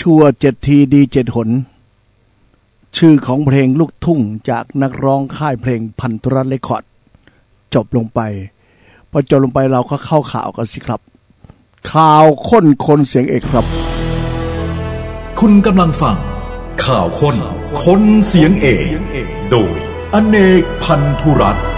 ชั่ว7 ทีดี7 หนชื่อของเพลงลูกทุ่งจากนักร้องค่ายเพลงพันธุรัตน์เรคคอร์ดจบลงไปพอจบลงไปเราก็เข้าข่าวกันสิครับข่าวค้นคนเสียงเอกครับคุณกำลังฟังข่าวค้นคนเสียงเอกโดยอเนกพันธุรัตน์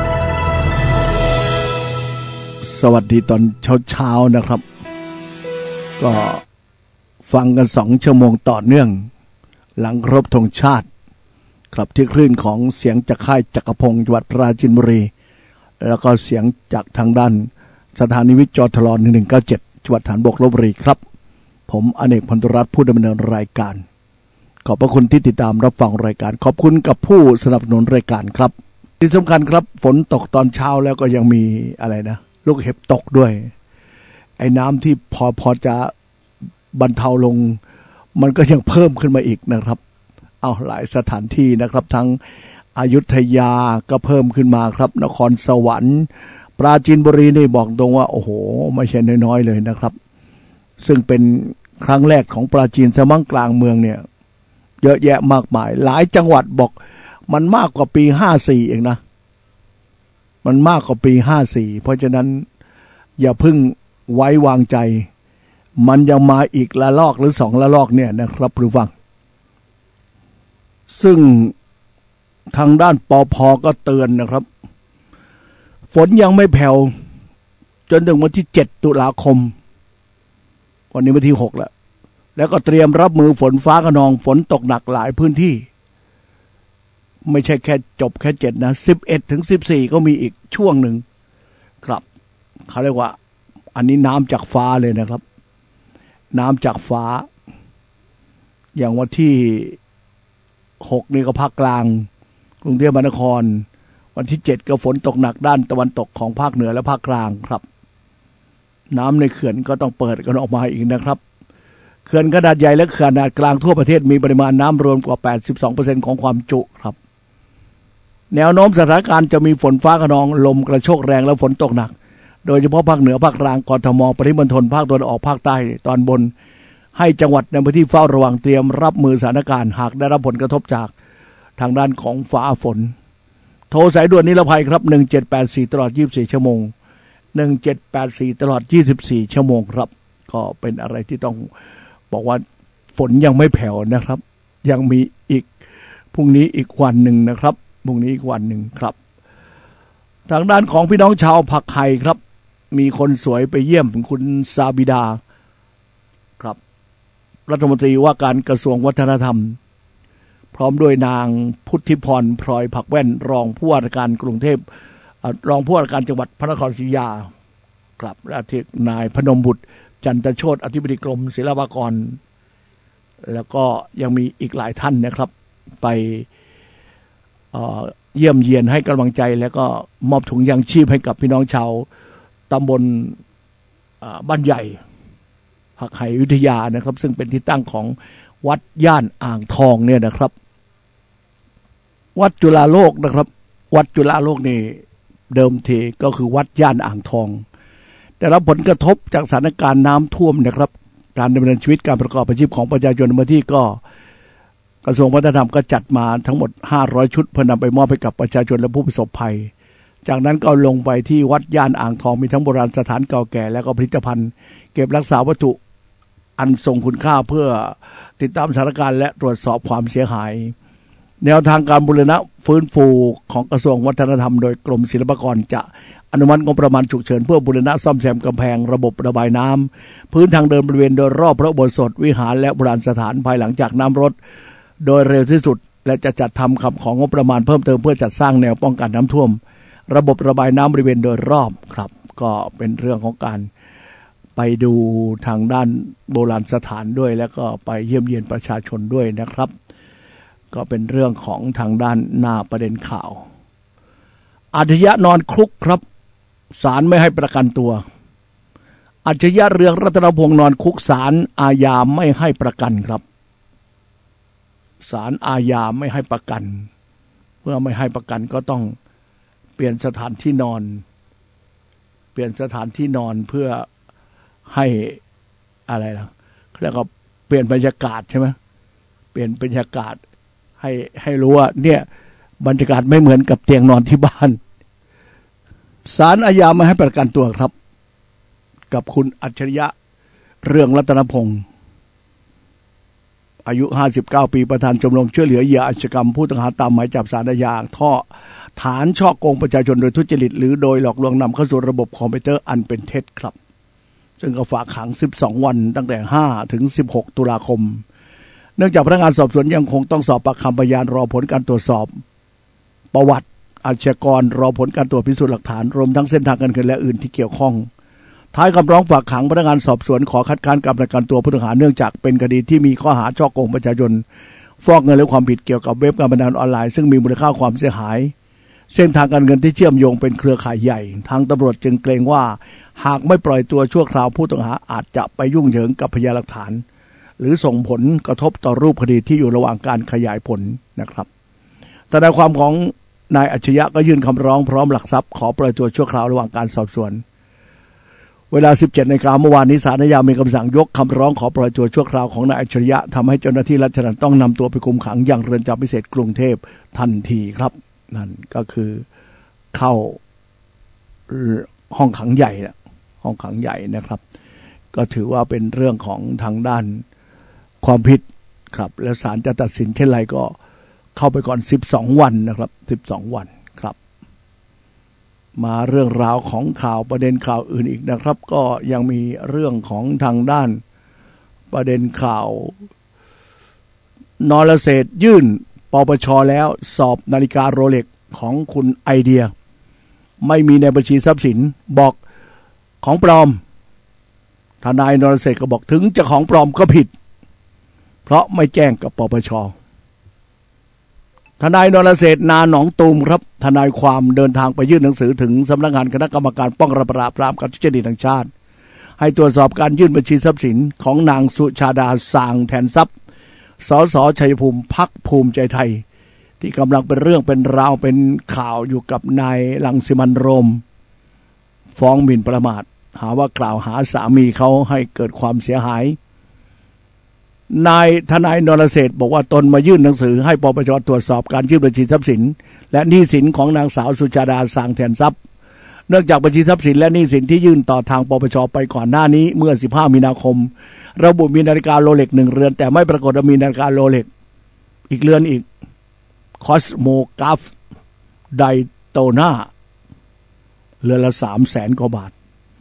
สวัสดีตอนเช้านะครับก็ฟังกัน2 ชั่วโมงต่อเนื่องหลังครบธงชาติครับที่คลื่นของเสียงจากค่ายจักรพงศ์จังหวัดปราจีนบุรีแล้วก็เสียงจากทางด้านสถานีวิทยุจทล1197จังหวัดฐานบกลพบุรีครับผมอเนกพันธุรัตน์ผู้ดำเนินรายการขอบพระคุณที่ติดตามรับฟังรายการขอบคุณกับผู้สนับสนุนรายการครับที่สำคัญครับฝนตกตอนเช้าแล้วก็ยังมีอะไรนะลูกเห็บตกด้วยไอ้น้ำที่พอจะบรรเทาลงมันก็ยังเพิ่มขึ้นมาอีกนะครับเอาหลายสถานที่นะครับทั้งอยุธยาก็เพิ่มขึ้นมาครับนครสวรรค์ปราจีนบุรีนี่บอกตรงว่าโอ้โหไม่ใช่น้อยๆเลยนะครับซึ่งเป็นครั้งแรกของปราจีนสมั่งกลางเมืองเนี่ยเยอะแยะมากมายหลายจังหวัดบอกมันมากกว่าปี54เองนะมันมากกว่าปี54เพราะฉะนั้นอย่าเพิ่งไว้วางใจมันยังมาอีกละลอกหรือ2 ละลอกเนี่ยนะครับผู้ฟังซึ่งทางด้านปภ.ก็เตือนนะครับฝนยังไม่แผ่วจนถึงวันที่7 ตุลาคมวันนี้วันที่6แล้วก็เตรียมรับมือฝนฟ้าคะนองฝนตกหนักหลายพื้นที่ไม่ใช่แค่จบแค่7นะ11 ถึง 14ก็มีอีกช่วงหนึ่งครับเขาเรียกว่าอันนี้น้ำจากฟ้าเลยนะครับน้ำจากฟ้าอย่างวันที่6นี่ก็ภาคกลางกรุงเทพมหานครวันที่7ก็ฝนตกหนักด้านตะวันตกของภาคเหนือและภาคกลางครับน้ำในเขื่อนก็ต้องเปิดกันออกมาอีกนะครับเขื่อนขนาดใหญ่และเขื่อนขนาดกลางทั่วประเทศมีปริมาณน้ำรวมกว่า 82% ของความจุครับแนวโน้มสถานการณ์จะมีฝนฟ้าคะนองลมกระโชกแรงและฝนตกหนักโดยเฉพาะภาคเหนือภาคกลางกทมปริมณฑลภาคตะวันออกภาคใต้ตอนบนให้จังหวัดในพื้นที่เฝ้าระวังเตรียมรับมือสถานการณ์หากได้รับผลกระทบจากทางด้านของฟ้าฝนโทรสายด่วนนิรภัยครับ1784ตลอด24 ชั่วโมง1784ตลอด24 ชั่วโมงครับก็เป็นอะไรที่ต้องบอกว่าฝนยังไม่แผ่วนะครับยังมีอีกพรุ่งนี้อีกวันหนึ่งนะครับพรุ่งนี้อีกวันหนึ่งครับทางด้านของพี่น้องชาวผักไห่ครับมีคนสวยไปเยี่ยมคุณซาบิดาครับรัฐมนตรีว่าการกระทรวงวัฒนธรรมพร้อมด้วยนางพุทธิพรพลอยผักแว่นรองผู้ว่าการกรุงเทพรองผู้ว่าการจังหวัดพระนครศรีอยุธยาครับและที่นายพนมบุตรจันทโชติอธิบดีกรมศิลปากรแล้วก็ยังมีอีกหลายท่านนะครับไปเยี่ยมเยียนให้กำลังใจแล้วก็มอบถุงยางชีพให้กับพี่น้องชาวตำบลบ้านใหญ่ผักไห่อยุธยานะครับซึ่งเป็นที่ตั้งของวัดย่านอ่างทองเนี่ยนะครับวัดจุฬาโลกนะครับวัดจุฬาโลกนี่เดิมทีก็คือวัดย่านอ่างทองได้รับผลกระทบจากสถานการณ์น้ำท่วมนะครับการดำเนินชีวิตการประกอบอาชีพของประชาชนในพื้นที่ก็กระทรวงวัฒนธรรมก็จัดมาทั้งหมด500 ชุดเพื่อนำไปมอบให้กับประชาชนและผู้ประสบภัยจากนั้นก็ลงไปที่วัดย่านอ่างทองมีทั้งโบราณสถานเก่าแก่และก็ผลิตภัณฑ์เก็บรักษาวัตถุอันทรงคุณค่าเพื่อติดตามสถานการณ์และตรวจสอบความเสียหายแนวทางการบูรณะฟื้นฟูของกระทรวงวัฒนธรรมโดยกรมศิลปากรจะอนุมัติงบประมาณฉุกเฉินเพื่อบูรณะซ่อมแซมกำแพงระบบระบายน้ำพื้นทางเดินบริเวณโดยรอบพระอุโบสถวิหารและโบราณสถานภายหลังจากน้ำลดโดยเร็วที่สุดและจะจัดทำคำของงบประมาณเพิ่มเติมเพื่อจัดสร้างแนวป้องกันน้ำท่วมระบบระบายน้ำบริเวณโดยรอบครับก็เป็นเรื่องของการไปดูทางด้านโบราณสถานด้วยแล้วก็ไปเยี่ยมเยียนประชาชนด้วยนะครับก็เป็นเรื่องของทางด้านหน้าประเด็นข่าวอัจฉริยะนอนคุกครับศาลไม่ให้ประกันตัวอัจฉริยะเรืองรัตนพงษ์นอนคุกศาลอาญาไม่ให้ประกันครับศาลอาญาไม่ให้ประกันเมื่อไม่ให้ประกันก็ต้องเปลี่ยนสถานที่นอนเพื่อให้อะไรล่ะแล้วก็เปลี่ยนบรรยากาศใช่ไหมเปลี่ยนบรรยากาศให้รู้ว่าเนี่ยบรรยากาศไม่เหมือนกับเตียงนอนที่บ้านศาลอาญาไม่ให้ประกันตัวครับกับคุณอัจฉริยะเรืองรัตนพงศ์อายุ59ปีประธานชมรมช่วยเหลือเหยื่ออาชญากรรมผู้ต้องหาตามหมายจับศาลอาญาฐานฉ้อโกงประชาชนโดยทุจริตหรือโดยหลอกลวงนำเข้าสู่ระบบคอมพิวเตอร์อันเป็นเท็จครับซึ่งก็ฝากขัง12วันตั้งแต่5ถึง16ตุลาคมเนื่องจากพนักงานสอบสวนยังคงต้องสอบปากคำพยานรอผลการตรวจสอบประวัติอาชญากรรอผลการตรวจพิสูจน์หลักฐานรวมทั้งเส้นทางการเงินและอื่นที่เกี่ยวข้องท้ายคำร้องฝากขังพนักงานสอบสวนขอคัดค้านการประกันตัวผู้ต้องหาเนื่องจากเป็นคดีที่มีข้อหาฉ้อโกงประชาชนฟอกเงินและความผิดเกี่ยวกับเว็บการพนันออนไลน์ซึ่งมีมูลค่าความเสียหายเส้นทางการเงินที่เชื่อมโยงเป็นเครือข่ายใหญ่ทางตำรวจจึงเกรงว่าหากไม่ปล่อยตัวชั่วคราวผู้ต้องหาอาจจะไปยุ่งเหยิงกับพยานหลักฐานหรือส่งผลกระทบต่อรูปคดีที่อยู่ระหว่างการขยายผลนะครับทนายความของนายอัจฉริยะก็ยื่นคำร้องพร้อมหลักทรัพย์ขอปล่อยตัวชั่วคราวระหว่างการสอบสวนเวลา 17 นาฬิกาเมื่อวานนี้ศาลอาญามีคำสั่งยกคำร้องขอปล่อยตัวชั่วคราวของนายอัจฉริยะทำให้เจ้าหน้าที่ราชทัณฑ์ต้องนำตัวไปคุมขังอย่างเรือนจำพิเศษกรุงเทพทันทีครับนั่นก็คือเข้าห้องขังใหญ่นะห้องขังใหญ่นะครับก็ถือว่าเป็นเรื่องของทางด้านความผิดครับและศาลจะตัดสินเช่นไรก็เข้าไปก่อน12วันนะครับ12วันครับมาเรื่องราวของข่าวประเด็นข่าวอื่นอีกนะครับก็ยังมีเรื่องของทางด้านประเด็นข่าวนรเศรษฐ์ยื่นปปช.แล้วสอบนาฬิกาโรเล็กของคุณไอเดียไม่มีในบัญชีทรัพย์สินบอกของปลอมทนายนรเศรษฐ์ก็บอกถึงจะของปลอมก็ผิดเพราะไม่แจ้งกับปปช.ทนายนรเศรษฐ์นาหนองตูมครับทนายความเดินทางไปยื่นหนังสือถึงสำนักงานคณะกรรมการป้องกันปราบปรามการทุจริตแห่งชาติให้ตรวจสอบการยื่นบัญชีทรัพย์สินของนางสุชาดาสางแทนทรัพย์สสชัยภูมิพรรคภูมิใจไทยที่กำลังเป็นเรื่องเป็นราวเป็นข่าวอยู่กับนายรังสิมันต์โรมฟ้องหมิ่นประมาทหาว่ากล่าวหาสามีเขาให้เกิดความเสียหายทนายนรเศรษฐ์บอกว่าตนมายื่นหนังสือให้ปปช.ตรวจสอบการยื่นบัญชีทรัพย์สินและหนี้สินของนางสาวสุชาดาสางแทนทรัพย์เนื่องจากบัญชีทรัพย์สินและหนี้สินที่ยื่นต่อทางปปช.ไปก่อนหน้านี้เมื่อ15มีนาคมระบุมีนาฬิกาโรเล็ก1เรือนแต่ไม่ปรากฏว่ามีนาฬิกาโรเล็กอีกเรือนอีกคอสโมกราฟไดโตนาเรือนละ300,000 กว่าบาท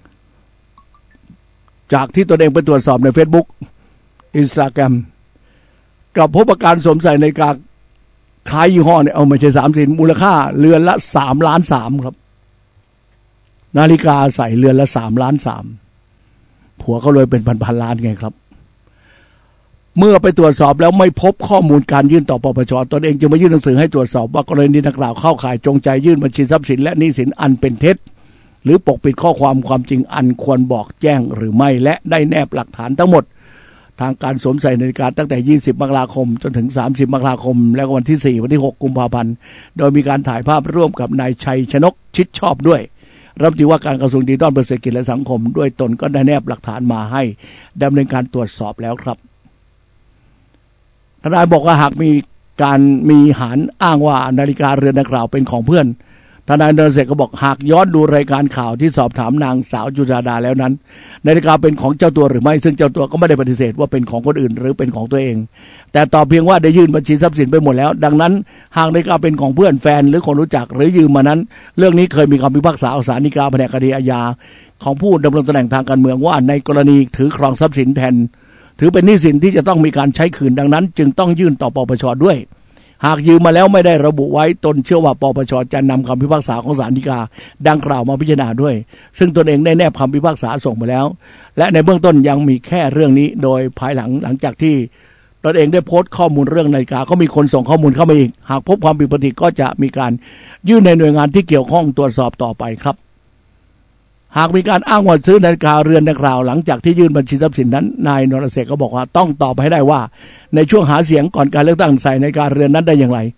จากที่ตนเองไปตรวจสอบใน Facebook Instagram กับพบการสวมใส่นาฬิกาคล้ายยี่ห้อเนี่ยเอาไม่ใช่30,000มูลค่าเรือนละ3.3 ล้านครับนาฬิกาใส่เรือนละ3.3 ล้านผัวเขาเลยเป็นพันล้านไงครับเมื่อไปตรวจสอบแล้วไม่พบข้อมูลการยื่นต่อปปช.ตนเองจึงมายื่นหนังสือให้ตรวจสอบว่ากรณีดังกล่าวเข้าข่ายจงใจยื่นบัญชีทรัพย์สินและหนี้สินอันเป็นเท็จหรือปกปิดข้อความจริงอันควรบอกแจ้งหรือไม่และได้แนบหลักฐานทั้งหมดทางการสวมใส่นาฬิกาตั้งแต่20 มกราคมจนถึง30 มกราคมและวันที่4วันที่6 กุมภาพันธ์โดยมีการถ่ายภาพร่วมกับนายชัยชนกชิดชอบด้วยรัฐมนตรีว่าการกระทรวงดิจิทัลเพื่อเศรษฐกิจและสังคมด้วยตนก็ได้แนบหลักฐานมาให้ดำเนินการตรวจสอบแล้วครับทนายบอกว่าหากมีหารอ้างว่านาฬิกาเรือนดังกล่าวเป็นของเพื่อนทนายนรเศรษฐ์ก็บอกหากย้อนดูรายการข่าวที่สอบถามนางสาวจุฬาดาแล้วนั้นนาฬิกาเป็นของเจ้าตัวหรือไม่ซึ่งเจ้าตัวก็ไม่ได้ปฏิเสธว่าเป็นของคนอื่นหรือเป็นของตัวเองแต่ตอบเพียงว่าได้ยื่นบัญชีทรัพย์สินไปหมดแล้วดังนั้นหากนาฬิกาเป็นของเพื่อนแฟนหรือคนรู้จักหรือยืมมานั้นเรื่องนี้เคยมีคำพิพากษาของศาลฎีกาแผนกคดีอาญาของผู้ดำรงตำแหน่งทางการเมืองว่าในกรณีถือครองทรัพย์สินแทนถือเป็นหนี้สินที่จะต้องมีการใช้คืนดังนั้นจึงต้องยื่นต่อปปช.ด้วยหากยืมมาแล้วไม่ได้ระบุไว้ตนเชื่อว่าปปช.จะนำคำพิพากษาของศาลฎีกาดังกล่าวมาพิจารณาด้วยซึ่งตนเองได้แนบคำพิพากษาส่งไปแล้วและในเบื้องต้นยังมีแค่เรื่องนี้โดยภายหลังจากที่ตนเองได้โพสต์ข้อมูลเรื่องนาฬิกาก็มีคนส่งข้อมูลเข้ามาอีกหากพบความผิดปกติก็จะมีการยื่นในหน่วยงานที่เกี่ยวข้องตรวจสอบต่อไปครับหากมีการอ้างว่าซื้อนาฬิกาเรือนดังกล่าวหลังจากที่ยื่นบัญชีทรัพย์สินนั้นนายนรเศรษฐ์ก็บอกว่าต้องตอบให้ได้ว่าในช่วงหาเสียงก่อนการเลือกตั้งใส่นาฬิกาเรือนนั้นได้อย่างไร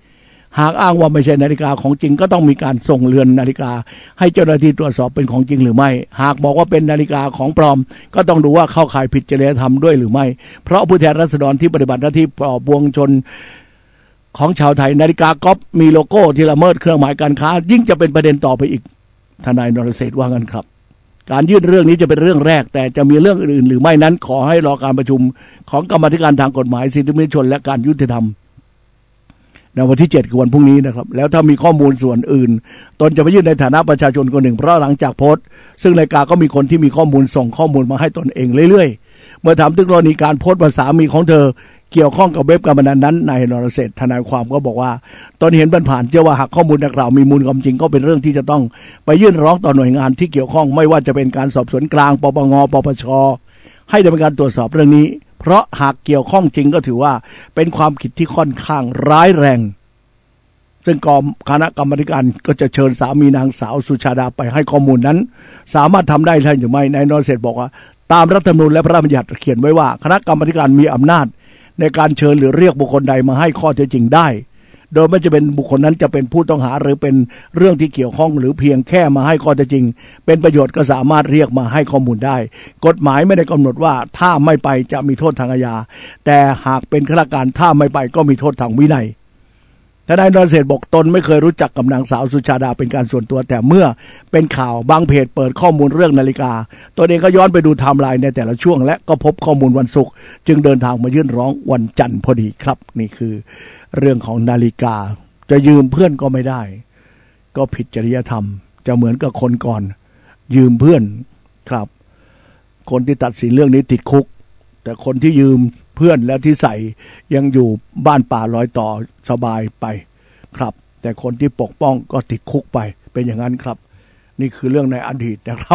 หากอ้างว่าไม่ใช่นาฬิกาของจริงก็ต้องมีการส่งเรือนนาฬิกาให้เจ้าหน้าที่ตรวจสอบเป็นของจริงหรือไม่หากบอกว่าเป็นนาฬิกาของปลอมก็ต้องดูว่าเข้าข่ายผิดจริยธรรมด้วยหรือไม่เพราะผู้แทนราษฎรที่ปฏิบัติหน้าที่ปลอบปวงชนของชาวไทยนาฬิกาก๊อปมีโลโก้ที่ละเมิดเครื่องหมายการค้ายิ่งจะเป็นประเด็นต่อไปอีกทนายนรเศรษฐ์ว่างั้นครับการยื่นเรื่องนี้จะเป็นเรื่องแรกแต่จะมีเรื่องอื่นหรือไม่นั้นขอให้รอการประชุมของกรรมาธิการทางกฎหมายสิทธิมนุษยชนและการยุติธรรมในวันที่7คือวันพรุ่งนี้นะครับแล้วถ้ามีข้อมูลส่วนอื่นตนจะไปยื่นในฐานะประชาชนคนหนึ่งเพราะหลังจากโพสต์ซึ่งรายการก็มีคนที่มีข้อมูลส่งข้อมูลมาให้ตนเองเรื่อยๆเมื่อถามถึงกรณีการโพสต์ภาษามีของเธอเกี่ยวข้องกับเว็บการพนันนั้นนายนรเศรษฐ์ทนายความก็บอกว่าตนเห็นผ่านๆเชื่อว่าหากข้อมูลดังกล่าวมีมูลความจริงก็เป็นเรื่องที่จะต้องไปยื่นร้องต่อหน่วยงานที่เกี่ยวข้องไม่ว่าจะเป็นการสอบสวนกลางปปงปปชให้ดำเนินการตรวจสอบเรื่องนี้เพราะหากเกี่ยวข้องจริงก็ถือว่าเป็นความผิดที่ค่อนข้างร้ายแรงซึ่งคณะกรรมการก็จะเชิญสามีนางสาวสุชาดาไปให้ข้อมูลนั้นสามารถทำได้หรือไม่นายนรเศรษฐ์บอกว่าตามรัฐธรรมนูญและพระราชบัญญัติเขียนไว้ว่าคณะกรรมการมีอำนาจในการเชิญหรือเรียกบุคคลใดมาให้ข้อเท็จจริงได้โดยไม่จะเป็นบุคคลนั้นจะเป็นผู้ต้องหาหรือเป็นเรื่องที่เกี่ยวข้องหรือเพียงแค่มาให้ข้อเท็จจริงเป็นประโยชน์ก็สามารถเรียกมาให้ข้อมูลได้กฎหมายไม่ได้กำหนดว่าถ้าไม่ไปจะมีโทษทางอาญาแต่หากเป็นข้าราชการถ้าไม่ไปก็มีโทษทางวินัยทนายนรเศรษฐ์บอกตนไม่เคยรู้จักกับนางสาวสุชาดาเป็นการส่วนตัวแต่เมื่อเป็นข่าวบางเพจเปิดข้อมูลเรื่องนาฬิกาตัวเองก็ย้อนไปดูไทม์ไลน์ในแต่ละช่วงและก็พบข้อมูลวันศุกร์จึงเดินทางมายื่นร้องวันจันทร์พอดีครับนี่คือเรื่องของนาฬิกาจะยืมเพื่อนก็ไม่ได้ก็ผิดจริยธรรมจะเหมือนกับคนก่อนยืมเพื่อนครับคนที่ตัดสินเรื่องนี้ติดคุกแต่คนที่ยืมเพื่อนแล้วที่ใส่ยังอยู่บ้านป่าลอยต่อสบายไปครับแต่คนที่ปกป้องก็ติดคุกไปเป็นอย่างนั้นครับนี่คือเรื่องในอดีตนะครับ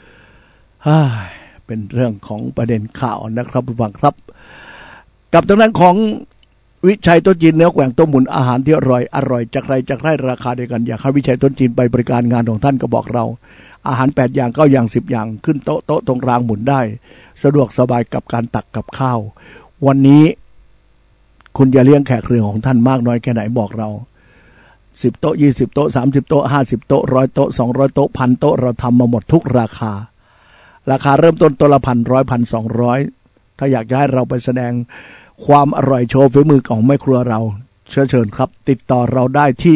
เป็นเรื่องของประเด็นข่าวนะครับผู้ฟังครับกับทางด้านของวิชัยโต๊ะจีนเนื้อแกว่งต้มหมุนอาหารที่อร่อยจากใครจากใครราคาเดียวกันอยากให้วิชัยโต๊ะจีนไปบริการงานของท่านก็บอกเราอาหาร8อย่าง9อย่าง10อย่างขึ้นโต๊ะตรงกลางหมุนได้สะดวกสบายกับการตักกับข้าววันนี้คุณจะเลี้ยงแขกเรือของท่านมากน้อยแค่ไหนบอกเรา10โต๊ะ20โต๊ะ30โต๊ะ50โต๊ะ100โต๊ะ200โต๊ะ1,000โต๊ะเราทำมาหมดทุกราคาเริ่มต้นตัวละ1,100 1,200ถ้าอยากจะให้เราไปแสดงความอร่อยโชว์ฝีมือของแม่ครัวเราเชิญครับติดต่อเราได้ที่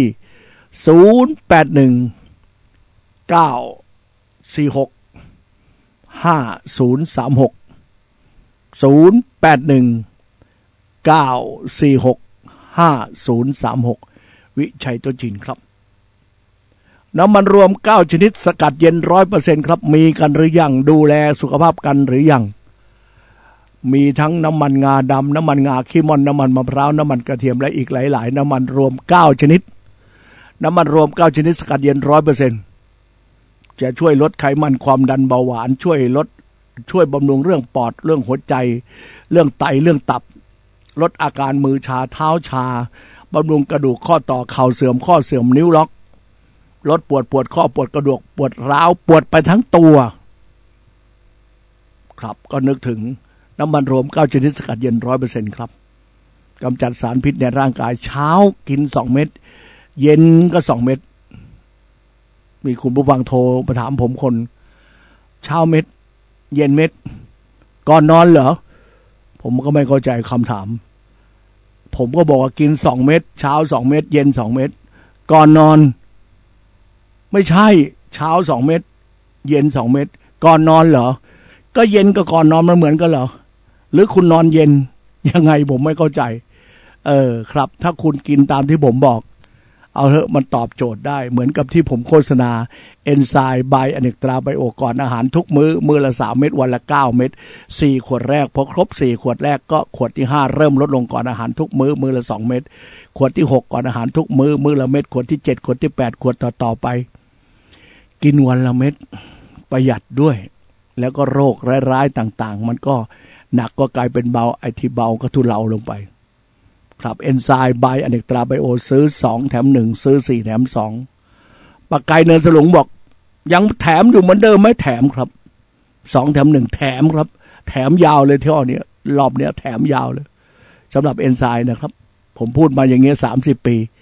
0819465036 วิชัยโต๊ะจีนครับน้ำมันรวม9ชนิดสกัดเย็น 100% ครับมีกันหรือยังดูแลสุขภาพกันหรือยังมีทั้งน้ำมันงาดำน้ำมันงาขี้ม่อนน้ำมันมะพร้าวน้ำมันกระเทียมและอีกหลายๆน้ำมันรวม9ชนิดน้ำมันรวม9ชนิดสกัดเย็น 100% จะช่วยลดไขมันความดันเบาหวานช่วยบำรุงเรื่องปอดเรื่องหัวใจเรื่องไตเรื่องตับลดอาการมือชาเท้าชาบำรุงกระดูกข้อต่อเข่าเสื่อมข้อเสื่อมนิ้วล็อกลดปวดข้อปวดกระดูกปวดร้าวปวดไปทั้งตัวครับก็นึกถึงน้ำมันรวม9ชนิดสกัดเย็น 100% ครับกำจัดสารพิษในร่างกายเช้ากิน2เม็ดเย็นก็2เม็ดมีคุณผู้ฟังโทรมาถามผมคนเช้าเม็ดเย็นเม็ดก่อนนอนเหรอผมก็ไม่เข้าใจคำถามผมก็บอกว่ากิน2เม็ดเช้า2เม็ดเย็น2เม็ดก่อนนอนไม่ใช่เช้า2เม็ดเย็น2เม็ดก่อนนอนเหรอก็เย็นกับก่อนนอนมันเหมือนกันเหรอหรือคุณนอนเย็นยังไงผมไม่เข้าใจครับถ้าคุณกินตามที่ผมบอกเอาเถอะมันตอบโจทย์ได้เหมือนกับที่ผมโฆษณาเอนไซม์ไบอเนกตราไบโอก่อนอาหารทุกมื้อละ3เม็ดวันละ9เม็ด4ขวดแรกพอครบ4ขวดแรกก็ขวดที่5เริ่มลดลงก่อนอาหารทุกมื้อละ2เม็ดขวดที่6ก่อนอาหารทุกมื้อละเม็ดขวดที่7ขวดที่8ขวดต่อไปกินวันละเม็ดประหยัดด้วยแล้วก็โรคร้ายๆต่างๆมันก็หนักก็กลายเป็นเบาไอ้ที่เบาก็ทุเลาลงไปครับเอนไซม์ไบอเนกตราไบโอซื้อ2แถม1ซื้อ4แถม2ปากไก่เนินสลุงบอกยังแถมอยู่เหมือนเดิมไม่แถมครับ2แถม1แถมครับแถมยาวเลยเที่ยวนี้รอบเนี้ยแถมยาวเลยสำหรับเอนไซม์นะครับผมพูดมาอย่างเงี้ย30 ปี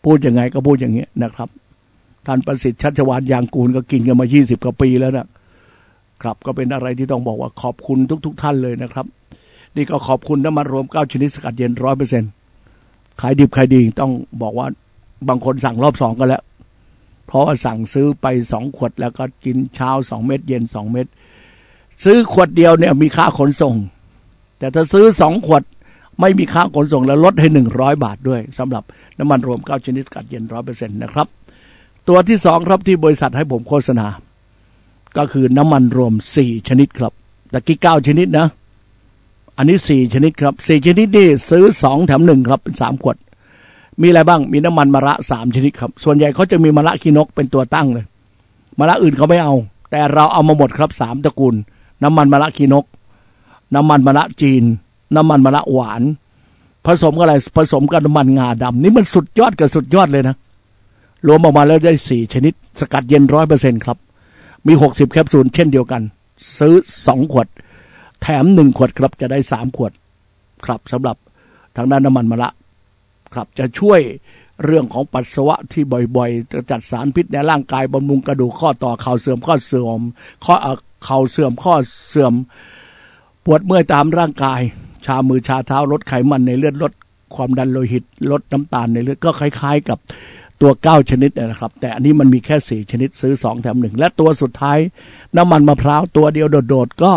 พูดยังไงก็พูดอย่างเงี้ยนะครับท่านประสิทธิ์ชัชวาลยางกูลก็กินกันมา20 กว่าปีแล้วนะครับก็เป็นอะไรที่ต้องบอกว่าขอบคุณทุกท่านเลยนะครับนี่ก็ขอบคุณน้ำมันรวม9 ชนิดสกัดเย็น 100%ขายดิบขายดีต้องบอกว่าบางคนสั่งรอบ2กันแล้วเพราะว่าสั่งซื้อไป2 ขวดแล้วก็กินเช้า2 เม็ดเย็น2 เม็ดซื้อขวดเดียวเนี่ยมีค่าขนส่งแต่ถ้าซื้อ2 ขวดไม่มีค่าขนส่งแล้วลดให้100 บาทด้วยสำหรับน้ำมันรวม9 ชนิดสกัดเย็น 100% นะครับตัวที่2ครับที่บริษัทให้ผมโฆษณาก็คือน้ำมันรวม4 ชนิดครับตะกี้9 ชนิดนะอันนี้4 ชนิดครับ4 ชนิดนี่ซื้อ2 แถม 1ครับเป็น3 ขวดมีอะไรบ้างมีน้ำมันมะระ3 ชนิดครับส่วนใหญ่เขาจะมีมะระขี้นกเป็นตัวตั้งเลยมะระอื่นเขาไม่เอาแต่เราเอามาหมดครับ3 ตระกูลน้ำมันมะระขี้นกน้ำมันมะระจีนน้ำมันมะระหวานผสมกับอะไรผสมกับน้ำมันงาดำนี่มันสุดยอดกับสุดยอดเลยนะรวมออกมาแล้วได้4 ชนิดสกัดเย็น 100% ครับมี60 แคปซูลเช่นเดียวกันซื้อ2 ขวดแถม1 ขวดครับจะได้3 ขวดครับสำหรับทางด้านน้ำมันมะระครับจะช่วยเรื่องของปัสสาวะที่บ่อยๆจะจัดสารพิษในร่างกายบำรุงกระดูกข้อต่อเข่าเสื่อมข้อเสื่อมเข่าเสื่อมข้อเสื่อมปวดเมื่อยตามร่างกายชามือชาเท้าลดไขมันในเลือดลดความดันโลหิตลดน้ำตาลในเลือดก็คล้ายๆกับตัว9 ชนิดนะครับแต่อันนี้มันมีแค่4 ชนิดซื้อ2 แถม 1และตัวสุดท้ายน้ำมันมะพร้าวตัวเดียวโดดๆก็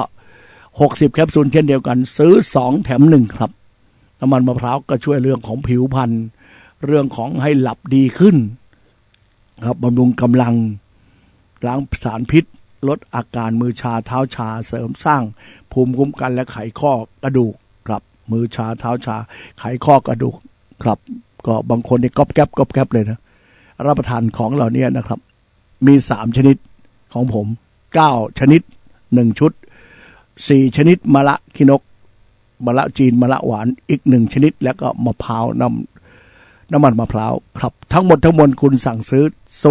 60 แคปซูลเช่นเดียวกันซื้อ2 แถม 1ครับน้ำมันมะพร้าวก็ช่วยเรื่องของผิวพรรณเรื่องของให้หลับดีขึ้นครับบำรุงกำลังล้างสารพิษลดอาการมือชาเท้าชาเสริมสร้างภูมิคุ้มกันและไขข้อกระดูกครับมือชาเท้าชาไขข้อกระดูกครับก็บางคนนี่ก๊อบแก๊บเลยนะรับประทานของเหล่านี้นะครับมี3 ชนิดของผม9 ชนิด1 ชุด4 ชนิดมะระขี้นกมะระจีนมะระหวานอีก1 ชนิดแล้วก็มะพร้าวน้ำมันมะพร้าวครับทั้งหมดทั้งมวลคุณสั่งซื้อ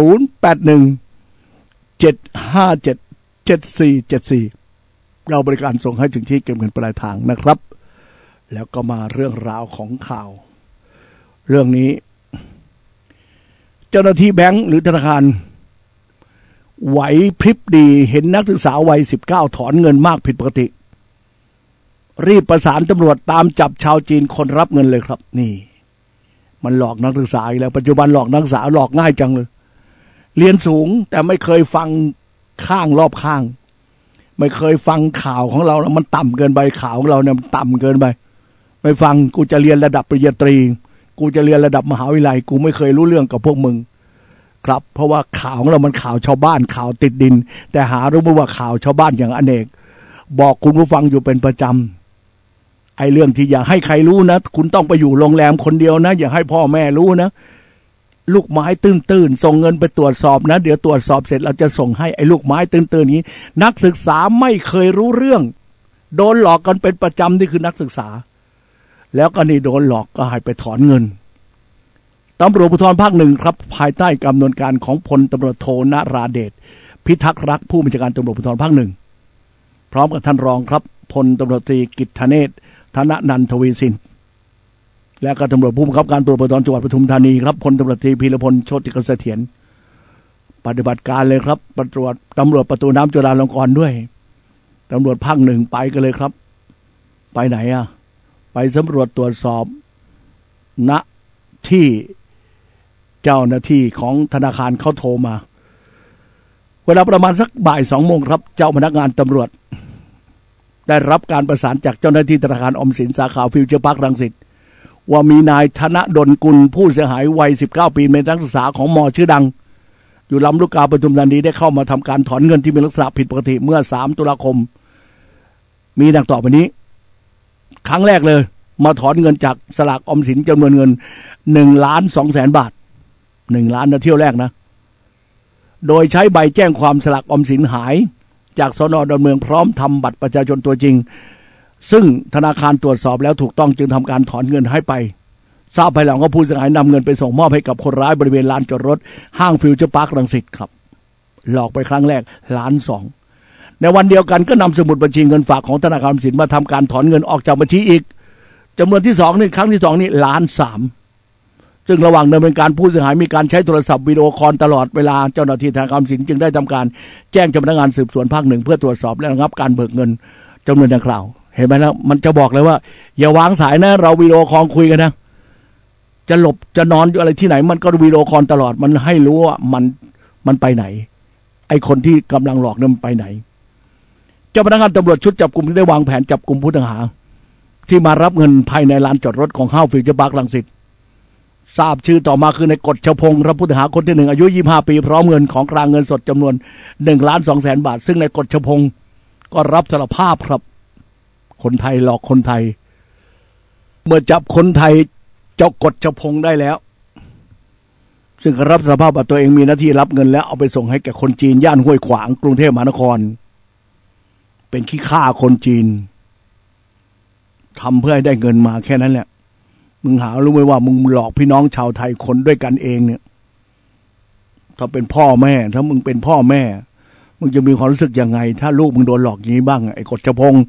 081-757-7474เราบริการส่งให้ถึงที่เก็บเงินปลายทางนะครับแล้วก็มาเรื่องราวของข่าวเรื่องนี้เจ้าหน้าที่แบงก์หรือธนาคารไหวพริบดีเห็นนักศึกษาวัย19ถอนเงินมากผิดปกติรีบประสานตำรวจตามจับชาวจีนคนรับเงินเลยครับนี่มันหลอกนักศึกษาอีกแล้วปัจจุบันหลอกนักศึกษาหลอกง่ายจังเลยเรียนสูงแต่ไม่เคยฟังข้างรอบข้างไม่เคยฟังข่าวของเราแล้วมันต่ำเกินไปข่าวของเราเนี่ยมันต่ำเกินไปไม่ฟังกูจะเรียนระดับปริญญาตรีกูจะเรียนระดับมหาวิทยาลัยกูไม่เคยรู้เรื่องกับพวกมึงครับเพราะว่าข่าวของเรามันข่าวชาวบ้านข่าวติดดินแต่หารู้ไหมว่าข่าวชาวบ้านอย่างอเนกบอกคุณผู้ฟังอยู่เป็นประจำไอ้เรื่องที่อย่าให้ใครรู้นะคุณต้องไปอยู่โรงแรมคนเดียวนะอย่าให้พ่อแม่รู้นะลูกไม้ตื้นๆส่งเงินไปตรวจสอบนะเดี๋ยวตรวจสอบเสร็จเราจะส่งให้ไอ้ลูกไม้ตื้นๆนี้นักศึกษาไม่เคยรู้เรื่องโดนหลอกกันเป็นประจำนี่คือนักศึกษาแล้วก็นี่โดนหลอกก็ให้ไปถอนเงินตำรวจภูธรภาค 1ครับภายใต้การดำเนินการของพลตำรวจโทนราเดชพิทักษ์รักผู้บัญชาการตำรวจภูธรภาค 1พร้อมกับท่านรองครับพลตำรวจตรีกิตติเนศธนนันทวีสินและก็ตำรวจผู้บังคับการตำรวจภูธรจังหวัดปทุมธานีครับพลตำรวจตรีพีรพลโชติกเสถียรปฏิบัติการเลยครับตำรวจประตูน้ำจุฬาลงกรณ์ด้วยตำรวจภาค 1ไปกันเลยครับไปไหนอ่ะไปสำรวจตรวจสอบณที่เจ้าหน้าที่ของธนาคารเขาโทรมาเวลาประมาณสักบ่าย2 โมงครับเจ้าพนักงานตำรวจได้รับการประสานจากเจ้าหน้าที่ธนาคารออมสินสาขาฟิวเจอร์พาร์ครังสิตว่ามีนายธนดลกุลผู้เสียหายวัย19 ปีเป็นนักศึกษาของม.ชื่อดังอยู่ลำลูกกาปทุมธานีได้เข้ามาทำการถอนเงินที่มีลักษณะผิดปกติเมื่อ3 ตุลาคมมีดังต่อไปนี้ครั้งแรกเลยมาถอนเงินจากสลากออมสินจำนวนเงิน1,200,000 บาท1 ล้านนะเที่ยวแรกนะโดยใช้ใบแจ้งความสลากออมสินหายจากสน.ดอนเมืองพร้อมทำบัตรประชาชนตัวจริงซึ่งธนาคารตรวจสอบแล้วถูกต้องจึงทำการถอนเงินให้ไปทราบภายหลังว่าผู้เสียหายนำเงินไปส่งมอบให้กับคนร้ายบริเวณลานจอดรถห้างฟิวเจอร์พาร์ครังสิตครับหลอกไปครั้งแรก1.2 ล้านในวันเดียวกันก็นำสมุดบัญชีเงินฝากของธนาคารออมสินมาทำการถอนเงินออกจากบัญชีอีกจำนวนที่2นี่ครั้งที่2นี่1.3 ล้านซึ่งระหว่างดำเนินการผู้เสียหายมีการใช้โทรศัพท์วิดีโอคอลตลอดเวลาเจ้าหน้าที่ธนาคารออมสินจึงได้ทำการแจ้งเจ้าพนักงานสืบสวนภาค 1เพื่อตรวจสอบและระงับการเบิกเงินจำนวนดังกล่าวเห็นไหมแล้วมันจะบอกเลยว่าอย่าวางสายนะเราวิดีโอคอลคุยกันนะจะหลบจะนอนอยู่อะไรที่ไหนมันก็วิดีโอคอลตลอดมันให้รู้ว่ามันไปไหนไอ้คนที่กำลังหลอกนั้นไปไหนเจ้าพนักงานตำรวจชุดจับกุมได้วางแผนจับกุมผู้ต้องหาที่มารับเงินภายในลานจอดรถของห้างฟิวเจอร์พาร์ครังสิตทราบชื่อต่อมาคือในกฎชพงศ์รับผู้ต้องหาคนที่ 1อายุ25 ปีพร้อมเงินของกลางเงินสดจำนวน 1,200,000 บาทซึ่งในกฎชพงศ์ก็รับสารภาพครับคนไทยหลอกคนไทยเมื่อจับคนไทยเจ้ากฎชพงศ์ได้แล้วซึ่งรับสารภาพว่าตัวเองมีหน้าที่รับเงินแล้วเอาไปส่งให้แก่คนจีนย่านห้วยขวางกรุงเทพมหานครเป็นขี้ข้าคนจีนทำเพื่อให้ได้เงินมาแค่นั้นแหละมึงหารู้ไหมว่ามึงหลอกพี่น้องชาวไทยคนด้วยกันเองเนี่ยถ้าเป็นพ่อแม่ถ้ามึงเป็นพ่อแม่มึงจะมีความรู้สึกยังไงถ้าลูกมึงโดนหลอกอย่างนี้บ้างไอ้กฎชพงศ์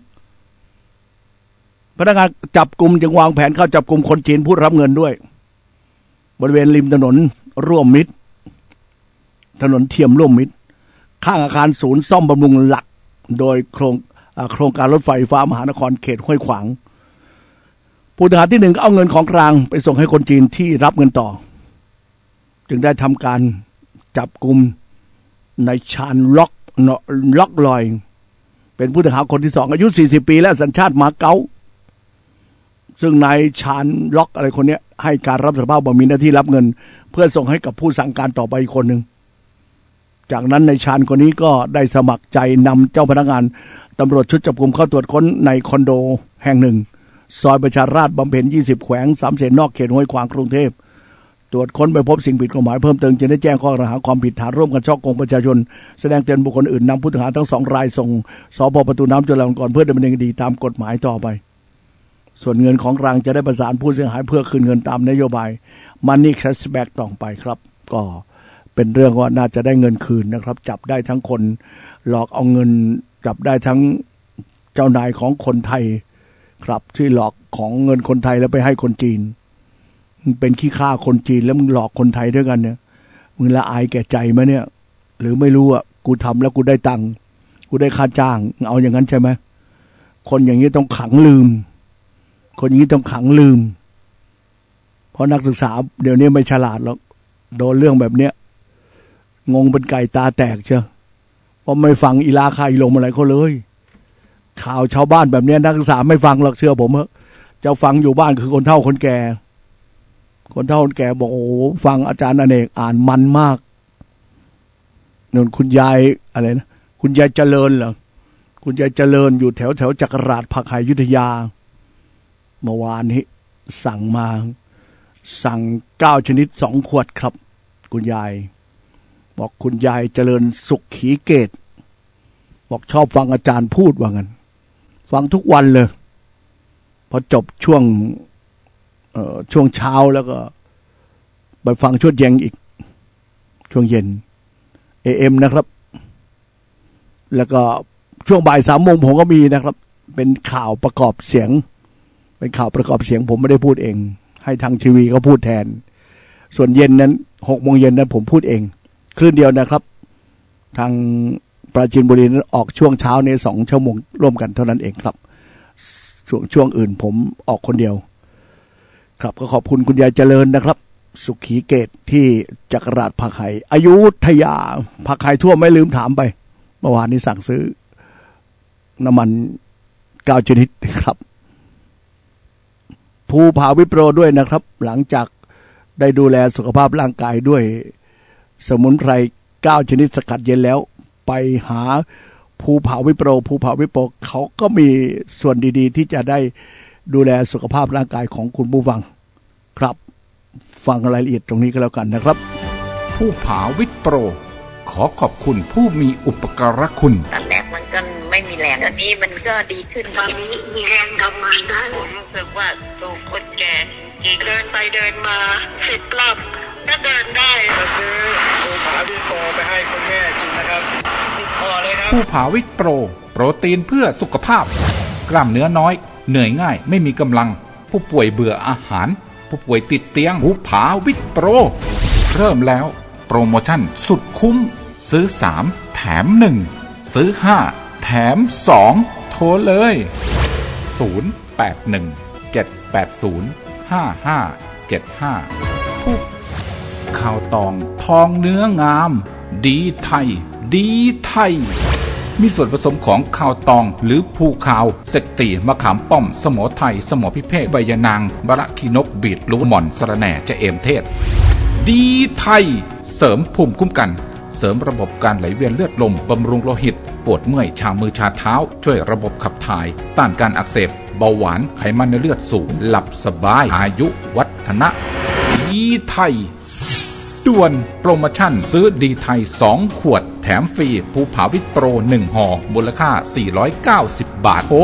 พนักงานจับกุมจึงวางแผนเข้าจับกุมคนจีนผู้รับเงินด้วยบริเวณริมถนนร่วมมิตรถนนเทียมร่วมมิตรข้างอาคารศูนย์ซ่อมบำรุงหลักโดยโครงการรถไฟฟ้ามหานครเขตห้วยขวางผู้ต้องหาที่ 1เอาเงินของกลางไปส่งให้คนจีนที่รับเงินต่อจึงได้ทำการจับกุมนายชาญล็อกลอยเป็นผู้ต้องหาคนที่ 2อายุ40 ปีและสัญชาติมาเก๊าซึ่งนายชาญล็อกอะไรคนนี้ให้การรับสารภาพว่ามีหน้าที่รับเงินเพื่อส่งให้กับผู้สั่งการต่อไปอีกคนหนึ่งจากนั้นนายชาญคนนี้ก็ได้สมัครใจนำเจ้าพนักงานตำรวจชุดจับกุมเข้าตรวจค้นในคอนโดแห่งหนึ่งซอยประชาราษฎร์บำเพ็ญ20แขวง3เสนนอกเขตห้วยขวางกรุงเทพตรวจค้นไปพบสิ่งผิดกฎหมายเพิ่มเติมจึงได้แจ้งข้อกล่าวหาความผิดฐานร่วมกันฉ้อโกงประชาชนแสดงเตือนบุคคลอื่นนำผู้ต้องหาทั้ง2รายส่งสภ.ประตูน้ำจุฬาลงกรณ์เพื่อดำเนินคดีตามกฎหมายต่อไปส่วนเงินของกลางจะได้ประสานผู้เสียหายเพื่อคืนเงินตามนโยบาย Money Cashback ต่อไปครับก็เป็นเรื่องว่าน่าจะได้เงินคืนนะครับจับได้ทั้งคนหลอกเอาเงินจับได้ทั้งเจ้านายของคนไทยครับที่หลอกของเงินคนไทยแล้วไปให้คนจีนมึงเป็นขี้ข้าคนจีนแล้วมึงหลอกคนไทยด้วยกันเนี่ยมึงละอายแก่ใจไหมเนี่ยหรือไม่รู้อ่ะกูทำแล้วกูได้ตังค์กูได้ค่าจ้างเอาอย่างนั้นใช่ไหมคนอย่างนี้ต้องขังลืมคนอย่างนี้ต้องขังลืมเพราะนักศึกษาเดี๋ยวนี้ไม่ฉลาดหรอกโดนเรื่องแบบเนี้ยงงเป็นไก่ตาแตกเชียวเพราะไม่ฟังอีลาคาอีลมอะไรเขาเลยข่าวชาวบ้านแบบนี้นักศึกษาไม่ฟังหรอกเชื่อผมเถอะจะฟังอยู่บ้านคือคนเฒ่าคนแก่คนเฒ่าคนแก่บอกโอ้ฟังอาจารย์อเนกอ่านมันมากนู่นคุณยายอะไรนะคุณยายเจริญเหรอคุณยายเจริญอยู่แถวจักราชผักไห่อยุธยาเมื่อวานนี้สั่ง9ชนิด2ขวดครับคุณยายบอกคุณยายเจริญสุขขีเกตบอกชอบฟังอาจารย์พูดว่างั้นฟังทุกวันเลยพอจบช่วงเช้าแล้วก็ไปฟังช่วงเย็นอีกช่วงเย็น AM นะครับแล้วก็ช่วงบ่าย3 โมงผมก็มีนะครับเป็นข่าวประกอบเสียงเป็นข่าวประกอบเสียงผมไม่ได้พูดเองให้ทางทีวีเขาพูดแทนส่วนเย็นนั้น6 โมงเย็นนั้นผมพูดเองคลื่นเดียวนะครับทางปราจีนบุรีนั้นออกช่วงเช้าใน2 ชั่วโมงร่วมกันเท่านั้นเองครับช่วงอื่นผมออกคนเดียวครับก็ขอบคุณคุณยายเจริญนะครับสุขีเกตที่จักราชผักไห่อยุธยาผักไห่ทั่วไม่ลืมถามไปเมื่อวานนี้สั่งซื้อน้ำมัน9ชนิดครับภูผาวิโปรด้วยนะครับหลังจากได้ดูแลสุขภาพร่างกายด้วยสมุนไพร9ชนิดสกัดเย็นแล้วไปหาภูผาวิโปรเขาก็มีส่วนดีๆที่จะได้ดูแลสุขภาพร่างกายของคุณผู้ฟังครับฟังรายละเอียดตรงนี้ก็แล้วกันนะครับภูผาวิโปรขอขอบคุณผู้มีอุปการะคุณตอนแรกมันก็ไม่มีแรงตอนนี้มันก็ดีขึ้นตอนนี้มีแรงทำงานได้ผมรู้สึกว่าตัวคนแก่เดินไปเดินมา10 รอบก็เดินได้มาซื้อภูผาวิโปรไปให้คุณแม่กินนะครับ10 ห่อเลยครับภูผาวิโปรโปรตีนเพื่อสุขภาพกล้ามเนื้อน้อยเหนื่อยง่ายไม่มีกำลังผู้ป่วยเบื่ออาหารผู้ป่วยติดเตียงภูผาวิทย์โปรเริ่มแล้วโปรโมชั่นสุดคุ้มซื้อ3แถม1ซื้อ5แถม2โทรเลย0817805575ทุกข้าวตองทองเนื้องามดีไทยดีไทยมีส่วนผสมของข้าวตองหรือภูขาวเสกตีมะขามป้อมสมอไทยสมอพิเภกใบยะนางบะระขีนกบีดลูกหม่อนสะระแหน่จะเอมเทศดีไทยเสริมภูมิคุ้มกันเสริมระบบการไหลเวียนเลือดลมบำรุงโลหิตปวดเมื่อยชามือชาเท้าช่วยระบบขับถ่ายต้านการอักเสบเบาหวานไขมันในเลือดสูงหลับสบายอายุวัฒนะดีไทยด่วนโปรโมชั่นซื้อดีไทย2ขวดแถมฟรีภูผาวิทย์โปร1ห่อมูลค่า490 บาทโทร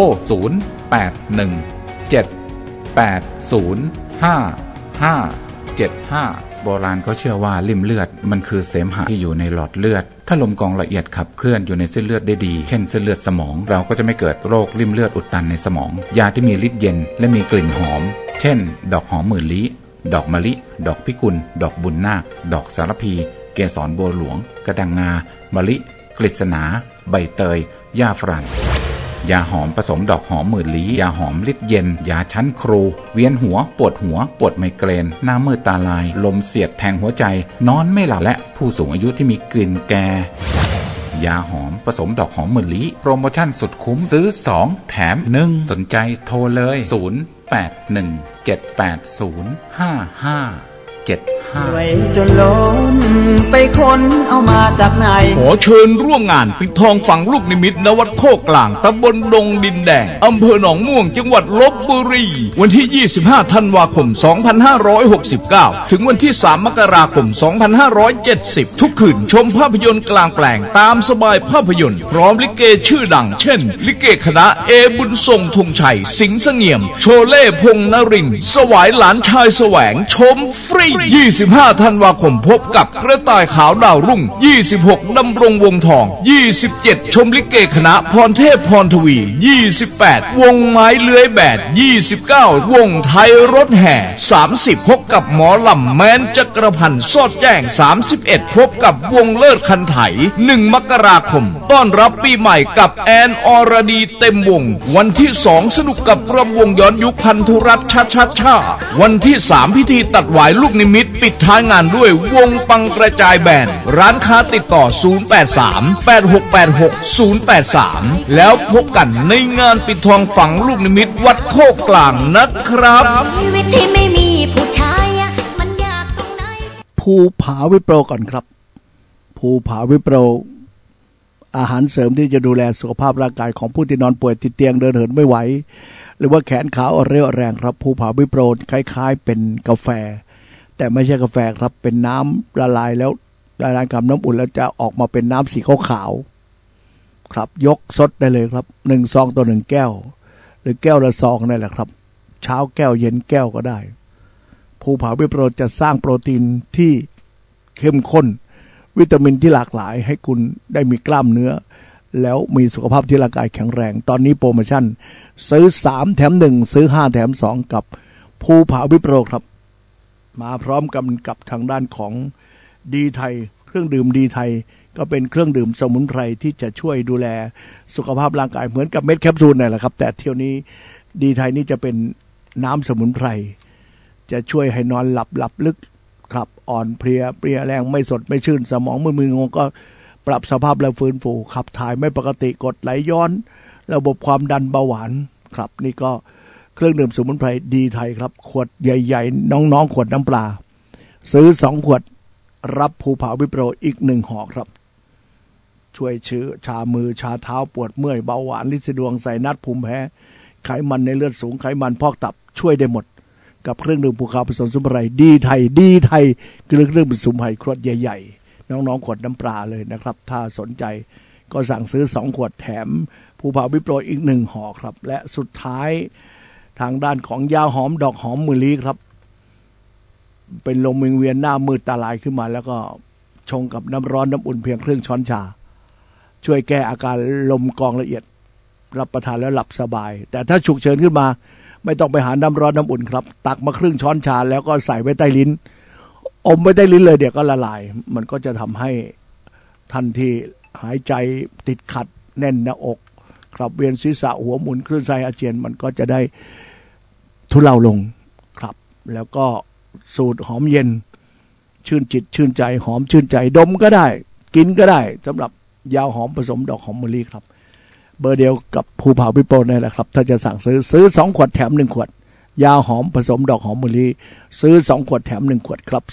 0817805575โบราณเขาเชื่อว่าลิ่มเลือดมันคือเสมหะที่อยู่ในหลอดเลือดถ้าลมกรองละเอียดขับเคลื่อนอยู่ในเส้นเลือดได้ดีเช่นเส้นเลือดสมองเราก็จะไม่เกิดโรคลิ่มเลือดอุดตันในสมองยาที่มีฤทธิ์เย็นและมีกลิ่นหอมเช่นดอกหอมหมื่นลี้ดอกมะลิดอกพิกุลดอกบุญนาคดอกสารพีเกสรบัวหลวงกระดังงามะลิกฤษณาใบเตยหญ้าฝรั่งยาหอมผสมดอกหอมหมื่นลี้ยาหอมฤทธิ์เย็นยาชั้นครูเวียนหัวปวดไมเกรนหน้ามืดตาลายลมเสียดแทงหัวใจนอนไม่หลับและผู้สูงอายุที่มีกลิ่นแก่ยาหอมผสมดอกหอมหมื่นลี้โปรโมชั่นสุดคุ้มซื้อ2แถม1สนใจโทรเลย0817805575 ไว้จนล้นไปค้นเอามาจากไหนขอเชิญร่วมงานปิดทองฝังลูกนิมิตณวัดโคกลางตำบลดงดินแดงอำเภอหนองม่วงจังหวัดลพบุรีวันที่25ธันวาคม2569ถึงวันที่3มกราคม2570ทุกคืนชมภาพยนตร์กลางแปลงตามสบายภาพยนตร์พร้อมลิเกชื่อดังเช่นลิเกคณะเอบุญทรงธงชัยสิงห์เสงี่ยมโชเล่พงษ์นรินทร์สวายหลานชายแสวงชมฟรี25ธันวาคมพบกับกระต่ายขาวดาวรุ่ง26ดำรงวงทอง27ชมลิเกคณะพรเทพพรทวี28วงไม้เลื้อยแบด29วงไทยรถแห่30พบกับหมอลำแมนจักรพันธ์สอดแจ้ง31พบกับวงเลิศคันไถ1มกราคมต้อนรับปีใหม่กับแอนอรดีเต็มวงวันที่2สนุกกับรำวงย้อนยุคพันธุรัตน์ชาวันที่3พิธีตัดหวายลูกนิมิตปิดท้ายงานด้วยวงปังกระจายแบนด์ร้านค้าติดต่อ0838686083แล้วพบกันในงานปิดทองฝังลูกนิมิตวัดโคกกลางนะครับชีวิตที่ไม่มีผู้ชายมันยากตรงไหนภูผาวิโปรก่อนครับภูผาวิโปรอาหารเสริมที่จะดูแลสุขภาพร่างกายของผู้ที่นอนป่วยติดเตียงเดินเหินไม่ไหวหรือว่าแขนขาอ่อนเรี่ยวแรงครับภูผาวิโปรคล้ายๆเป็นกาแฟแต่ไม่ใช่กาแฟครับเป็นน้ำละลายแล้วละลายกับน้ำอุ่นแล้วจะออกมาเป็นน้ำสีขาวๆครับยกซดได้เลยครับ1ซองต่อ1แก้วหรือแก้วละซองนั่นแหละครับเช้าแก้วเย็นแก้วก็ได้ภูผาวิโปรจะสร้างโปรตีนที่เข้มข้นวิตามินที่หลากหลายให้คุณได้มีกล้ามเนื้อแล้วมีสุขภาพที่ร่างกายแข็งแรงตอนนี้โปรโมชั่นซื้อ3แถม1ซื้อ5แถม2กับภูผาวิโปรครับมาพร้อมกันกับทางด้านของดีไทยเครื่องดื่มดีไทยก็เป็นเครื่องดื่มสมุนไพรที่จะช่วยดูแลสุขภาพร่างกายเหมือนกับเม็ดแคปซูลนี่แหละครับแต่เที่ยวนี้ดีไทยนี่จะเป็นน้ำสมุนไพรจะช่วยให้นอนหลับลึกครับอ่อนเพลียแรงไม่สดไม่ชื่นสมองมึนงงก็ปรับสภาพและฟื้นฟูขับถ่ายไม่ปกติกรดไหลย้อนระบบความดันเบาหวานครับนี่ก็เครื่องดื่มสมุนไพรดีไทยครับขวดใหญ่ๆน้องๆขวดน้ำปลาซื้อ2ขวดรับภูผาวิโปรอีก1ห่อครับช่วยชามือชาเท้าปวดเมื่อยเบาหวานลิ้นสะดวงไซนัสภูมิแพ้ไขมันในเลือดสูงไขมันพอกตับช่วยได้หมดกับเครื่องดื่มภูเขาผสมสมุนไพรดีไทยคือเครื่องดื่มสมุนไพรขวดใหญ่ๆน้องๆขวดน้ำปลาเลยนะครับถ้าสนใจก็สั่งซื้อ2ขวดแถมภูผาวิโปรอีก1ห่อครับและสุดท้ายทางด้านของยาหอมดอกหอมหมื่นลี้ครับเป็นลมวิงเวียนหน้ามืดตาลายขึ้นมาแล้วก็ชงกับน้ำร้อนน้ำอุ่นเพียงครึ่งช้อนชาช่วยแก้อาการลมกองละเอียดรับประทานแล้วหลับสบายแต่ถ้าฉุกเฉินขึ้นมาไม่ต้องไปหาน้ำร้อนน้ำอุ่นครับตักมาครึ่งช้อนชาแล้วก็ใส่ไว้ใต้ลิ้นอมไว้ใต้ลิ้นเลยเดี๋ยวก็ละลายมันก็จะทำให้ท่านที่หายใจติดขัดแน่นหน้าอกครับเวียนศีรษะหัวหมุนคลื่นไส้อาเจียนมันก็จะได้ทุเลาลงครับแล้วก็สูตรหอมเย็นชื่นจิตชื่นใจหอมชื่นใจดมก็ได้กินก็ได้สำหรับยาหอมผสมดอกหอมมะลิครับเบอร์เดียวกับภูผาพี่โป้นี่แหละครับถ้าจะสั่งซื้อ2 ขวดแถม1 ขวดยาหอมผสมดอกหอมมะลิซื้อ2 ขวดแถม1 ขวดครับ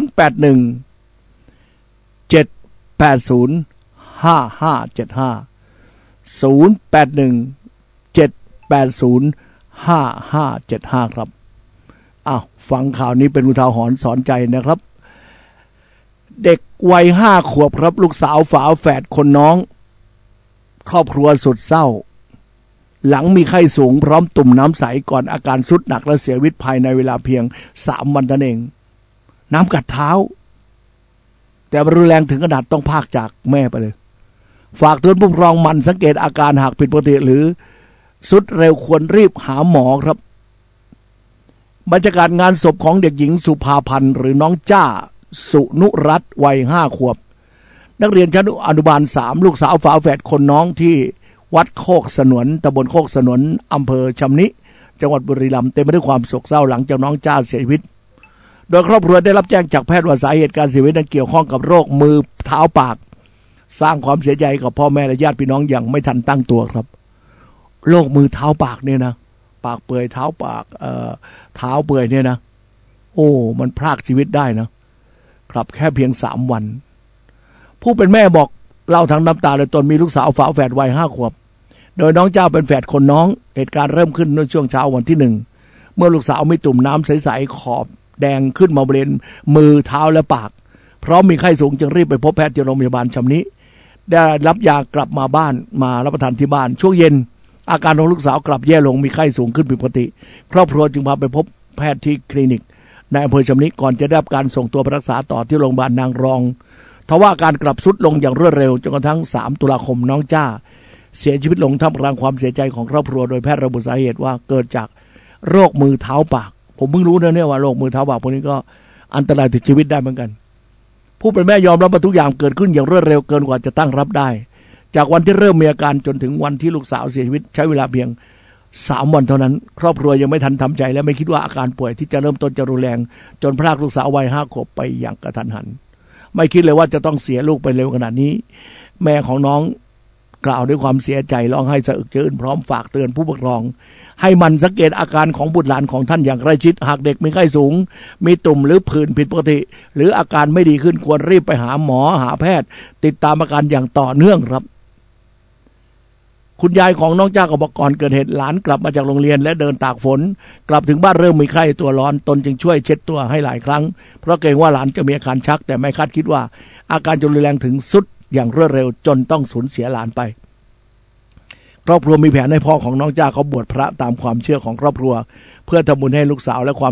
081-780-5575ครับอ้าวฟังข่าวนี้เป็นอุทาหรณ์สอนใจนะครับเด็กวัย5 ขวบครับลูกสาวฝาแฝดคนน้องครอบครัวสุดเศร้าหลังมีไข้สูงพร้อมตุ่มน้ำใสก่อนอาการทรุดหนักและเสียชีวิตภายในเวลาเพียง3 วันเท่านั้นเองน้ำกัดเท้าแต่รุนแรงถึงขนาดต้องพากจากแม่ไปเลยฝากเตือนผู้ปกครองมันสังเกตอาการหากผิดปกติหรือทรุดเร็วควรรีบหาหมอครับบรรยากาศงานศพของเด็กหญิงสุภาพันธ์หรือน้องจ้าสุนุรัตน์วัย5 ขวบนักเรียนชั้นอนุบาล3ลูกสาวฝาแฝดคนน้องที่วัดโคกสนวนตำบลโคกสนวนอำเภอชำนิจังหวัดบุรีรัมย์เต็มไปด้วยความโศกเศร้าหลังจากน้องจ้าเสียชีวิตโดยครอบครัวได้รับแจ้งจากแพทย์ว่าสาเหตุการเสียชีวิตนั้นเกี่ยวข้องกับโรคมือเท้าปากสร้างความเสียใจกับพ่อแม่และญาติพี่น้องอย่างไม่ทันตั้งตัวครับโรคมือเท้าปากเนี่ยนะปากเปื่อยเท้าปากเท้าเปื่อยเนี่ยนะโอ้มันพรากชีวิตได้นะครับแค่เพียง3 วันผู้เป็นแม่บอกเล่าทั้งน้ำตาเลยตนมีลูกสาวฝาแฝดวัย5 ขวบโดยน้องเจ้าเป็นแฝดคนน้องเหตุการณ์เริ่มขึ้นในช่วงเช้าวันที่1เมื่อลูกสาวมีตุ่มน้ำใสๆขอบแดงขึ้นมาบริเวณมือเท้าและปากพร้อมมีไข้สูงจึงรีบไปพบแพทย์ที่โรงพยาบาลชำนิได้รับยากลับมาบ้านมารับประทานที่บ้านช่วงเย็นอาการของลูกสาวกลับแย่ลงมีไข้สูงขึ้นผิดปกติครอบครัวจึงพาไปพบแพทย์ที่คลินิกในอำเภอชำนิก่อนจะได้รับการส่งตัวไปรักษาต่อที่โรงพยาบาลนางรองทว่าการกลับทรุดลงอย่างรวดเร็วจนกระทั่ง3 ตุลาคมน้องจ้าเสียชีวิตลงท่ามกลางความเสียใจของครอบครัวโดยแพทย์ระบุสาเหตุว่าเกิดจากโรคมือเท้าปากผมเพิ่งรู้นะเนี่ยว่าโรคมือเท้าปากพวกนี้ก็อันตรายถึงชีวิตได้เหมือนกันผู้เป็นแม่ยอมรับว่าทุกอย่างเกิดขึ้นอย่างรวดเร็วเกินกว่าจะตั้งรับได้จากวันที่เริ่มมีอาการจนถึงวันที่ลูกสาวเสียชีวิตใช้เวลาเพียง3 วันเท่านั้นครอบครัวยังไม่ทันทำใจและไม่คิดว่าอาการป่วยที่จะเริ่มต้นจะรุนแรงจนพรากลูกสาววัย5 ขวบไปอย่างกระทันหันไม่คิดเลยว่าจะต้องเสียลูกไปเร็วขนาดนี้แม่ของน้องกล่าวด้วยความเสียใจร้องไห้สะอึกสะอื้นพร้อมฝากเตือนผู้ปกครองให้มันสังเกตอาการของบุตรหลานของท่านอย่างใกล้ชิดหากเด็กมีไข้สูงมีตุ่มหรือผื่นผิดปกติหรืออาการไม่ดีขึ้นควรรีบไปหาหมอหาแพทย์ติดตามอาการอย่างต่อเนื่องครับคุณยายของน้องจ้าก็บอกก่อนเกิดเหตุหลานกลับมาจากโรงเรียนและเดินตากฝนกลับถึงบ้านเริ่มมีไข้ตัวร้อนตนจึงช่วยเช็ดตัวให้หลายครั้งเพราะเกรงว่าหลานจะมีอาการชักแต่ไม่คาดคิดว่าอาการจะรุนแรงถึงสุดอย่างรวดเร็วจนต้องสูญเสียหลานไปครอบครัวมีแผนให้พ่อของน้องจ้าเขาบวชพระตามความเชื่อของครอบครัวเพื่อทำบุญให้ลูกสาวและความ